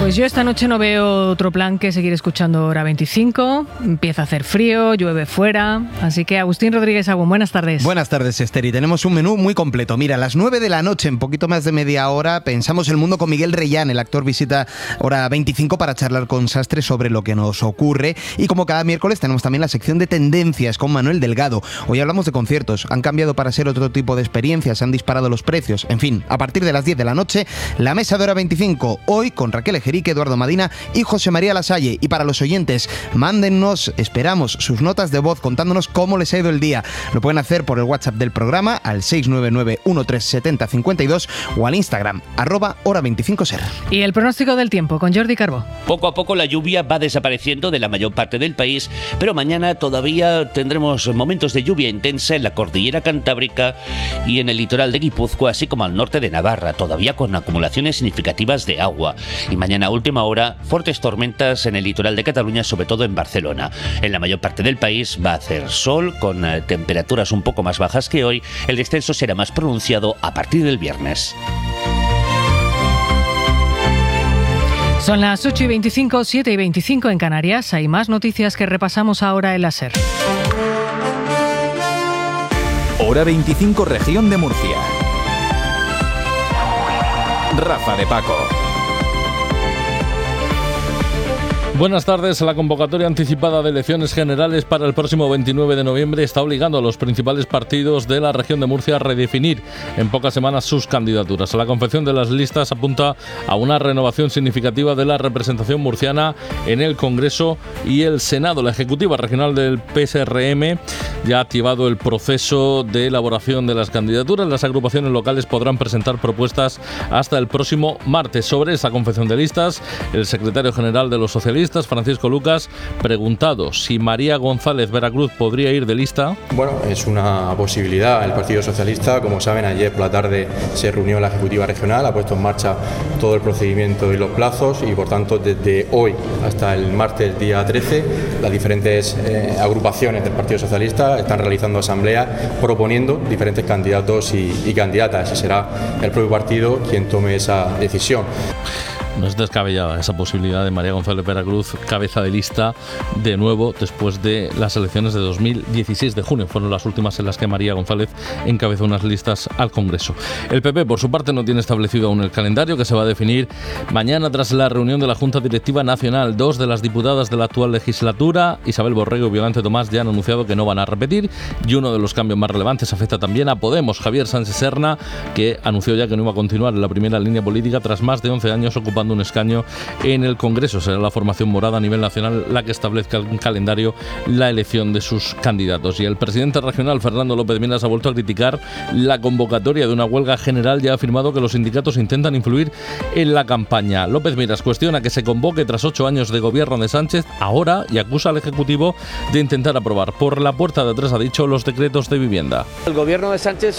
Pues yo esta noche no veo otro plan que seguir escuchando Hora 25. Empieza a hacer frío, llueve fuera. Así que Agustín Rodríguez Agún, buenas tardes. Buenas tardes, Esther. Y tenemos un menú muy completo. Mira, a las 9 de la noche, en poquito más de media hora, Pensamos el Mundo con Miguel Reyán. El actor visita Hora 25 para charlar con Sastre sobre lo que nos ocurre. Y como cada miércoles tenemos también la sección de tendencias con Manuel Delgado. Hoy hablamos de conciertos. Han cambiado para ser otro tipo de experiencias, han disparado los precios. En fin, a partir de las 10 de la noche, la mesa de Hora 25. Hoy con Raquel Ejerique, Eduardo Madina y José María Lasalle. Y para los oyentes, mándennos, esperamos sus notas de voz contándonos cómo les ha ido el día. Lo pueden hacer por el WhatsApp del programa al 699-137052 o al Instagram @hora25ser. Y el pronóstico del tiempo con Jordi Carbó. Poco a poco la lluvia va desapareciendo de la mayor parte del país, pero mañana todavía tendremos momentos de lluvia intensa en la cordillera cantábrica y en el litoral de Guipúzcoa, así como al norte de Navarra, todavía con acumulaciones significativas de agua. Y mañana a última hora, fuertes tormentas en el litoral de Cataluña, sobre todo en Barcelona. En la mayor parte del país va a hacer sol, con temperaturas un poco más bajas que hoy. El descenso será más pronunciado a partir del viernes. Son las 8:25, 7:25 en Canarias. Hay más noticias que repasamos ahora en la SER. Hora 25, región de Murcia. Rafa de Paco. Buenas tardes. La convocatoria anticipada de elecciones generales para el próximo 29 de noviembre está obligando a los principales partidos de la región de Murcia a redefinir en pocas semanas sus candidaturas. La confección de las listas apunta a una renovación significativa de la representación murciana en el Congreso y el Senado. La Ejecutiva Regional del PSRM ya ha activado el proceso de elaboración de las candidaturas. Las agrupaciones locales podrán presentar propuestas hasta el próximo martes. Sobre esa confección de listas, el secretario general de los socialistas, Francisco Lucas, preguntado si María González Veracruz podría ir de lista. Bueno, es una posibilidad. El Partido Socialista, como saben, ayer por la tarde se reunió la Ejecutiva Regional, ha puesto en marcha todo el procedimiento y los plazos y, por tanto, desde hoy hasta el martes día 13, las diferentes agrupaciones del Partido Socialista están realizando asambleas proponiendo diferentes candidatos y candidatas, y será el propio partido quien tome esa decisión. No es descabellada esa posibilidad de María González Veracruz, cabeza de lista, de nuevo después de las elecciones de 2016 de junio. Fueron las últimas en las que María González encabezó unas listas al Congreso. El PP, por su parte, no tiene establecido aún el calendario, que se va a definir mañana tras la reunión de la Junta Directiva Nacional. Dos de las diputadas de la actual legislatura, Isabel Borrego y Violante Tomás, ya han anunciado que no van a repetir, y uno de los cambios más relevantes afecta también a Podemos. Javier Sánchez Serna, que anunció ya que no iba a continuar en la primera línea política tras más de 11 años ocupando un escaño en el Congreso. Será la formación morada a nivel nacional la que establezca un calendario la elección de sus candidatos. Y el presidente regional, Fernando López Miras, ha vuelto a criticar la convocatoria de una huelga general. Ya ha afirmado que los sindicatos intentan influir en la campaña. López Miras cuestiona que se convoque tras 8 años de gobierno de Sánchez ahora y acusa al Ejecutivo de intentar aprobar por la puerta de atrás, ha dicho, los decretos de vivienda. El gobierno de Sánchez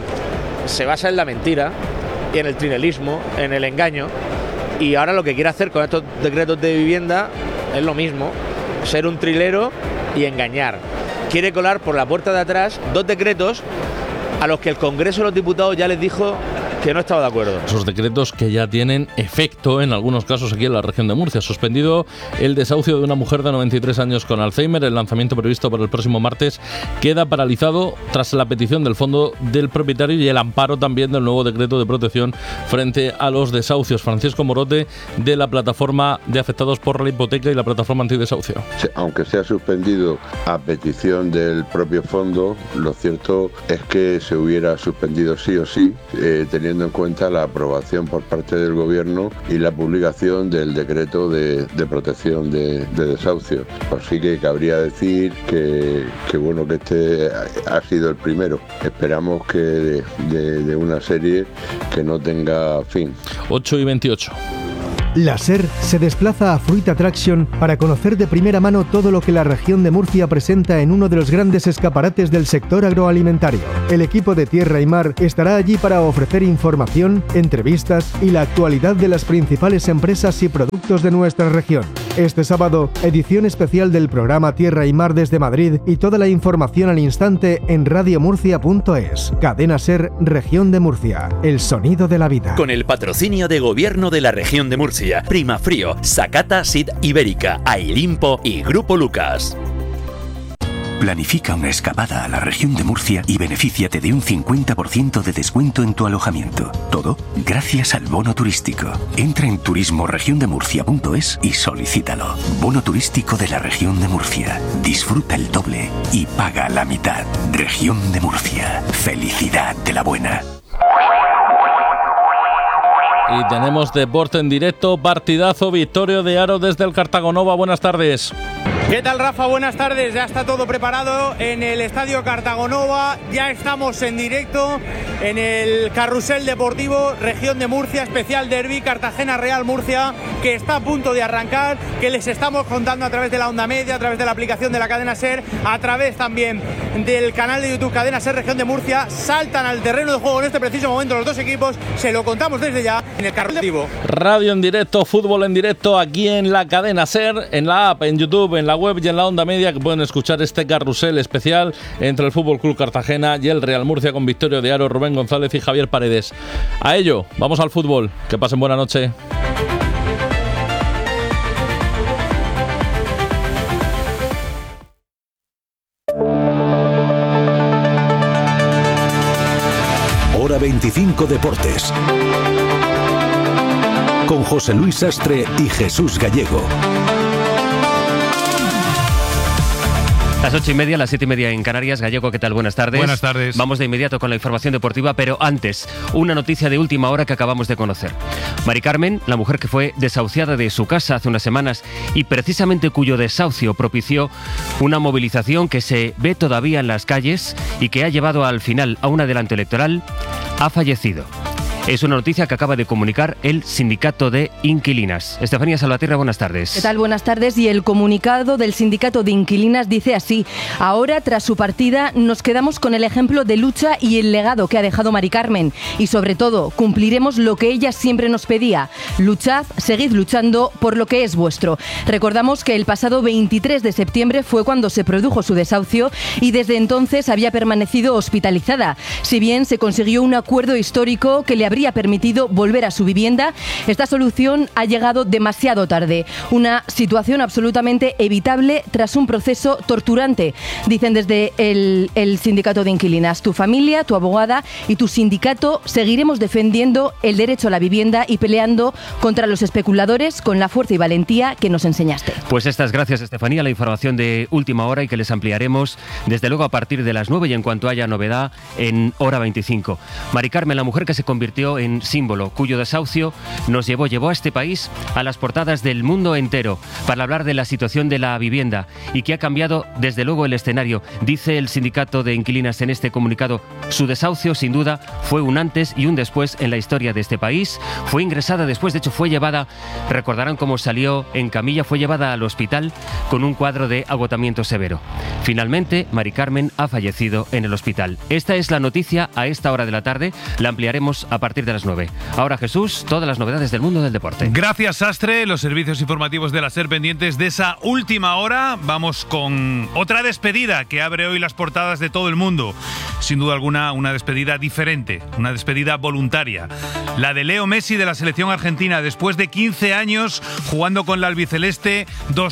se basa en la mentira y en el trinelismo, en el engaño. Y ahora lo que quiere hacer con estos decretos de vivienda es lo mismo, ser un trilero y engañar. Quiere colar por la puerta de atrás 2 decretos a los que el Congreso de los Diputados ya les dijo que no estaba de acuerdo. Esos decretos que ya tienen efecto en algunos casos aquí en la región de Murcia. Suspendido el desahucio de una mujer de 93 años con Alzheimer. El lanzamiento previsto para el próximo martes queda paralizado tras la petición del fondo del propietario y el amparo también del nuevo decreto de protección frente a los desahucios. Francisco Morote, de la plataforma de afectados por la hipoteca y la plataforma antidesahucio. Aunque sea suspendido a petición del propio fondo, lo cierto es que se hubiera suspendido sí o sí, teniendo en cuenta la aprobación por parte del Gobierno y la publicación del decreto de protección de desahucios. Así que cabría decir que bueno, que este ha sido el primero. Esperamos que de una serie que no tenga fin. 8:28. La SER se desplaza a Fruit Attraction para conocer de primera mano todo lo que la región de Murcia presenta en uno de los grandes escaparates del sector agroalimentario. El equipo de Tierra y Mar estará allí para ofrecer información, entrevistas y la actualidad de las principales empresas y productos de nuestra región. Este sábado, edición especial del programa Tierra y Mar desde Madrid y toda la información al instante en radiomurcia.es. Cadena SER, Región de Murcia. El sonido de la vida. Con el patrocinio de Gobierno de la Región de Murcia, Primafrío, Sakata Sid Ibérica, Ailimpo y Grupo Lucas. Planifica una escapada a la región de Murcia y benefíciate de un 50% de descuento en tu alojamiento. Todo gracias al bono turístico. Entra en turismoregiondemurcia.es y solicítalo. Bono turístico de la región de Murcia. Disfruta el doble y paga la mitad. Región de Murcia. Felicidad de la buena. Y tenemos deporte en directo, partidazo, Vittorio de Aro desde el Cartagonova. Buenas tardes. ¿Qué tal, Rafa? Buenas tardes. Ya está todo preparado en el Estadio Cartagonova. Ya estamos en directo en el Carrusel Deportivo Región de Murcia, especial derbi Cartagena Real Murcia, que está a punto de arrancar, que les estamos contando a través de la onda media, a través de la aplicación de la cadena SER, a través también del canal de YouTube Cadena SER Región de Murcia. Saltan al terreno de juego en este preciso momento los dos equipos. Se lo contamos desde ya en el Carrusel Deportivo. Radio en directo, fútbol en directo, aquí en la cadena SER, en la app, en YouTube, en la web y en la onda media, que pueden escuchar este carrusel especial entre el Fútbol Club Cartagena y el Real Murcia, con Vittorio de Aro, Rubén González y Javier Paredes. A ello, vamos al fútbol. Que pasen buena noche. Hora 25 Deportes. Con José Luis Sastre y Jesús Gallego. Las 8:30, las 7:30 en Canarias. Gallego, ¿qué tal? Buenas tardes. Buenas tardes. Vamos de inmediato con la información deportiva, pero antes, una noticia de última hora que acabamos de conocer. Mari Carmen, la mujer que fue desahuciada de su casa hace unas semanas y precisamente cuyo desahucio propició una movilización que se ve todavía en las calles y que ha llevado al final a un adelanto electoral, ha fallecido. Es una noticia que acaba de comunicar el Sindicato de Inquilinas. Estefanía Salvatierra, buenas tardes. ¿Qué tal? Buenas tardes. Y el comunicado del Sindicato de Inquilinas dice así: ahora, tras su partida, nos quedamos con el ejemplo de lucha y el legado que ha dejado Mari Carmen. Y sobre todo, cumpliremos lo que ella siempre nos pedía: luchad, seguid luchando por lo que es vuestro. Recordamos que el pasado 23 de septiembre fue cuando se produjo su desahucio y desde entonces había permanecido hospitalizada. Si bien se consiguió un acuerdo histórico que le habría permitido volver a su vivienda, esta solución ha llegado demasiado tarde. Una situación absolutamente evitable tras un proceso torturante, dicen desde el Sindicato de Inquilinas. Tu familia, tu abogada y tu sindicato seguiremos defendiendo el derecho a la vivienda y peleando contra los especuladores con la fuerza y valentía que nos enseñaste. Pues estas gracias, Estefanía, la información de última hora y que les ampliaremos desde luego a partir de las 9 y en cuanto haya novedad en Hora 25. Mari Carmen, la mujer que se convirtió en símbolo, cuyo desahucio nos llevó a este país a las portadas del mundo entero para hablar de la situación de la vivienda y que ha cambiado desde luego el escenario. Dice el Sindicato de Inquilinas en este comunicado: su desahucio sin duda fue un antes y un después en la historia de este país. Fue ingresada después, de hecho fue llevada, recordarán cómo salió en camilla, fue llevada al hospital con un cuadro de agotamiento severo. Finalmente, Mari Carmen ha fallecido en el hospital. Esta es la noticia a esta hora de la tarde, la ampliaremos a partir de las 9. Ahora, Jesús, todas las novedades del mundo del deporte. Gracias, Sastre. Los servicios informativos de la SER pendientes de esa última hora. Vamos con otra despedida que abre hoy las portadas de todo el mundo. Sin duda alguna, una despedida diferente, una despedida voluntaria. La de Leo Messi de la selección argentina, después de 15 años jugando con la albiceleste,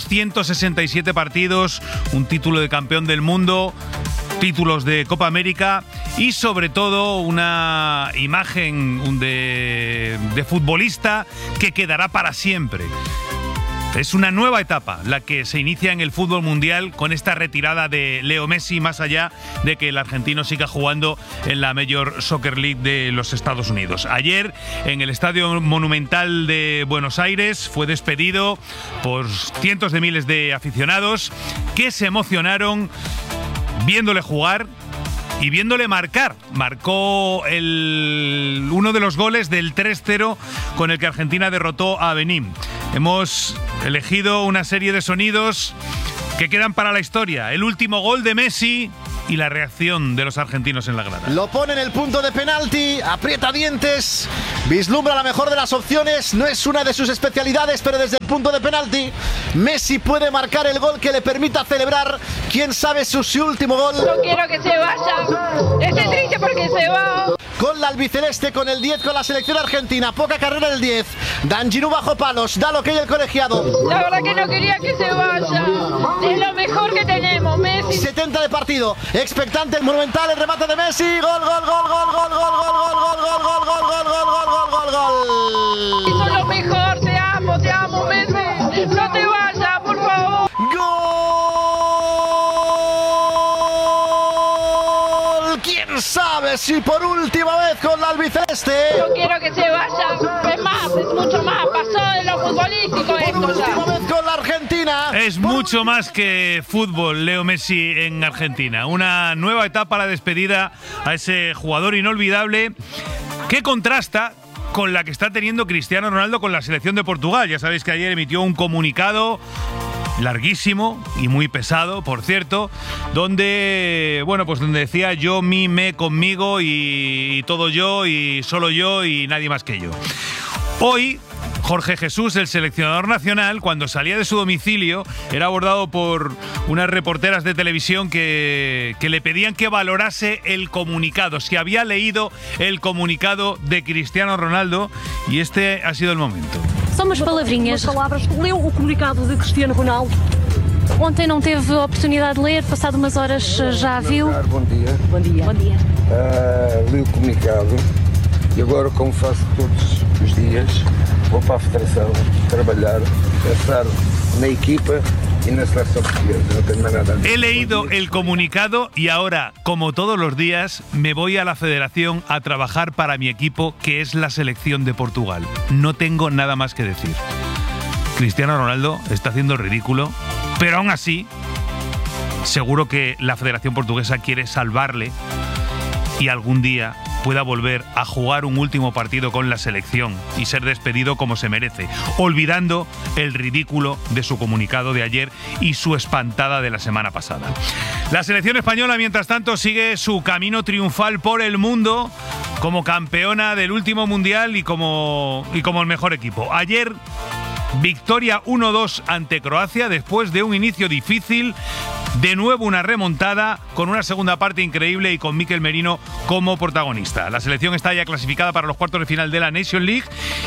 267 partidos, un título de campeón del mundo, títulos de Copa América y sobre todo una imagen de futbolista que quedará para siempre. Es una nueva etapa la que se inicia en el fútbol mundial con esta retirada de Leo Messi, más allá de que el argentino siga jugando en la Major Soccer League de los Estados Unidos. Ayer, en el Estadio Monumental de Buenos Aires, fue despedido por cientos de miles de aficionados que se emocionaron viéndole jugar y viéndole marcar. Marcó uno de los goles del 3-0 con el que Argentina derrotó a Benín. Hemos elegido una serie de sonidos que quedan para la historia. El último gol de Messi y la reacción de los argentinos en la grada. Lo pone en el punto de penalti, aprieta dientes, Vislumbra la mejor de las opciones, no es una de sus especialidades, pero desde el punto de penalti, Messi puede marcar el gol que le permita celebrar, quién sabe, su último gol. No quiero que se vaya, estoy triste porque se va. Con la albiceleste, con el 10, con la selección argentina, poca carrera del 10. Dan Giroud bajo palos, da lo que hay el colegiado. La verdad que no quería que se vaya, es lo mejor que tenemos, Messi. 70 de partido, expectante, monumental, el remate de Messi, gol, gol, gol, gol, gol, gol, gol, gol, gol, gol, gol, gol, gol, gol, gol, gol, gol. Eso es lo mejor, te amo, Messi, no te vayas, por favor. ¿Quién sabe si por última vez con la albiceleste? No quiero que se vaya, es más, es mucho más, pasó de lo futbolístico esto ya. Por última vez con la Argentina. Es mucho más que fútbol, Leo Messi en Argentina. Una nueva etapa a la despedida a ese jugador inolvidable que contrasta con la que está teniendo Cristiano Ronaldo con la selección de Portugal. Ya sabéis que ayer emitió un comunicado larguísimo y muy pesado, por cierto, donde, bueno, pues donde decía yo, mí, me, conmigo y todo yo y solo yo y nadie más que yo. Hoy, Jorge Jesús, el seleccionador nacional, cuando salía de su domicilio, era abordado por unas reporteras de televisión que le pedían que valorase el comunicado, si había leído el comunicado de Cristiano Ronaldo, y este ha sido el momento. Só umas palavrinhas. Umas palavras. Leu o comunicado de Cristiano Ronaldo? Ontem não teve a oportunidade de ler, passado umas horas já viu. Bom dia. Bom dia. Bom dia. Li o comunicado e agora, como faço todos os dias, vou para a Federação trabalhar, pensar na equipa y na selección portuguesa. No tengo nada. He leído el comunicado y ahora, como todos los días, me voy a la Federación a trabajar para mi equipo, que es la selección de Portugal. No tengo nada más que decir. Cristiano Ronaldo está haciendo el ridículo, pero aún así, seguro que la Federación Portuguesa quiere salvarle y algún día pueda volver a jugar un último partido con la selección y ser despedido como se merece, olvidando el ridículo de su comunicado de ayer y su espantada de la semana pasada. La selección española, mientras tanto, sigue su camino triunfal por el mundo como campeona del último mundial y como el mejor equipo. Ayer, victoria 1-2 ante Croacia después de un inicio difícil. De nuevo una remontada con una segunda parte increíble y con Mikel Merino como protagonista. La selección está ya clasificada para los cuartos de final de la Nation League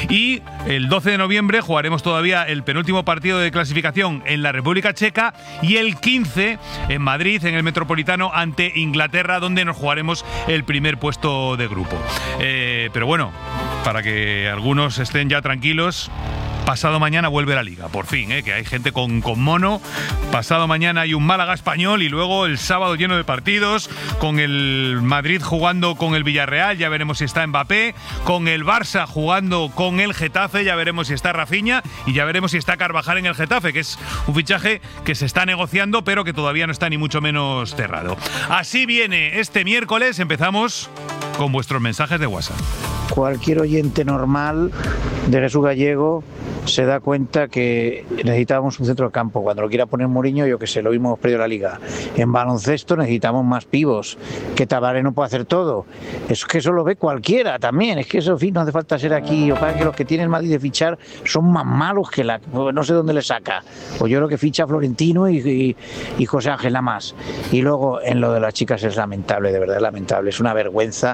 y el 12 de noviembre jugaremos todavía el penúltimo partido de clasificación en la República Checa y el 15 en Madrid, en el Metropolitano, ante Inglaterra, donde nos jugaremos el primer puesto de grupo. Pero bueno, para que algunos estén ya tranquilos, pasado mañana vuelve la Liga, por fin, que hay gente con mono. Pasado mañana hay un Málaga Español y luego el sábado lleno de partidos, con el Madrid jugando con el Villarreal, ya veremos si está Mbappé, con el Barça jugando con el Getafe, ya veremos si está Rafinha y ya veremos si está Carvajal en el Getafe, que es un fichaje que se está negociando pero que todavía no está ni mucho menos cerrado. Así viene este miércoles, empezamos con vuestros mensajes de WhatsApp. Cualquier oyente normal de Jesús Gallego se da cuenta que necesitábamos un centro de campo. Cuando lo quiera poner Mourinho, yo que sé, lo mismo hemos perdido la Liga. En baloncesto necesitamos más pivos, que Tavares no puede hacer todo. Es que eso lo ve cualquiera también. Es que eso, en fin, no hace falta ser aquí. O para que los que tienen Madrid de fichar son más malos que no sé dónde le saca. Pues yo creo que ficha Florentino y José Ángel nada más. Y luego en lo de las chicas es lamentable, de verdad es lamentable. Es una vergüenza.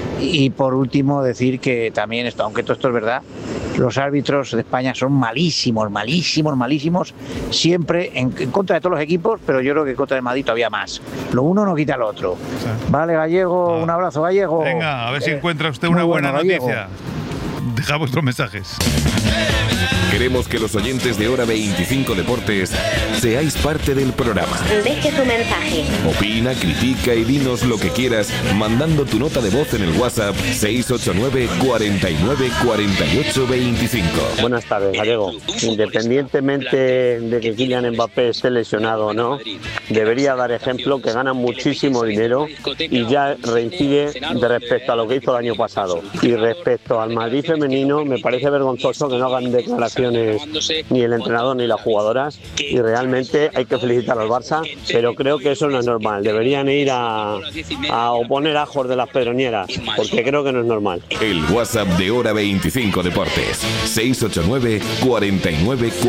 Y por último decir que también esto, aunque todo esto es verdad, los árbitros de España son malísimos, malísimos, malísimos, siempre en contra de todos los equipos, pero yo creo que en contra de Madrid todavía más. Lo uno no quita lo otro. Sí. Vale, Gallego, un abrazo, Gallego. Venga, a ver si encuentra usted una buena noticia. Deja vuestros mensajes. Queremos que los oyentes de Hora 25 Deportes seáis parte del programa. Deje tu mensaje. Opina, critica y dinos lo que quieras mandando tu nota de voz en el WhatsApp 689 49 48 25. Buenas tardes, Gallego. Independientemente de que Kylian Mbappé esté lesionado o no, debería dar ejemplo que gana muchísimo dinero y ya reincide de respecto a lo que hizo el año pasado. Y respecto al Madrid femenino, me parece vergonzoso que no hagan declaraciones declaraciones ni el entrenador ni las jugadoras, y realmente hay que felicitar al Barça, pero creo que eso no es normal. Deberían ir a oponer ajos de las pedroñeras, porque creo que no es normal. El WhatsApp de Hora 25 Deportes, 689 49